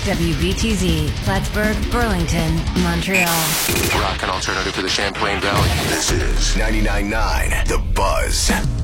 WBTZ, Plattsburgh, Burlington, Montreal. Rock and alternative to the Champlain Valley. This is 99.9 The Buzz.